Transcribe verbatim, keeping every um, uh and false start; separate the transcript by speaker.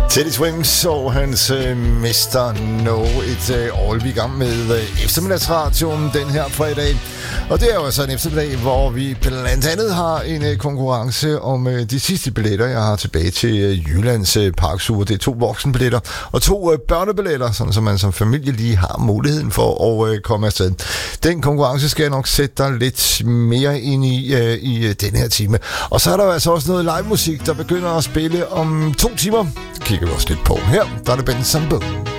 Speaker 1: Teddy Swims og hans uh, mister No. Et uh, all vi i gang med uh, eftermiddagsradioen den her fredag. Og det er jo altså en eftermiddag, hvor vi blandt andet har en uh, konkurrence om uh, de sidste billetter, jeg har tilbage til uh, Jyllands uh, Parksuger. Det er to voksenbilletter og to uh, børnebilletter, sådan så man som familie lige har muligheden for at uh, komme afsted. Den konkurrence skal jeg nok sætte dig lidt mere ind i uh, i uh, den her time. Og så er der jo altså også noget live musik, der begynder at spille om to timer. Det kigger vi også lidt på. Her der er det Ben Sambo.